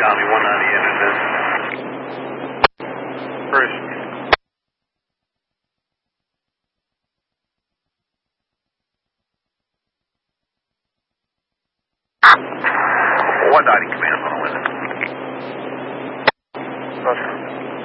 Tommy 190 entered this. First. 190 command on the window. Roger.